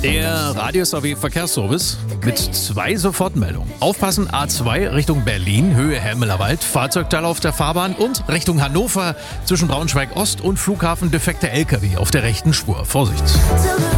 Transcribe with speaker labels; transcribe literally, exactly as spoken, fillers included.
Speaker 1: Der Radius A W Verkehrsservice mit zwei Sofortmeldungen. Aufpassen, A zwei Richtung Berlin, Höhe Helmelerwald, Fahrzeugteile auf der Fahrbahn und Richtung Hannover zwischen Braunschweig Ost und Flughafen defekte L K W auf der rechten Spur. Vorsicht!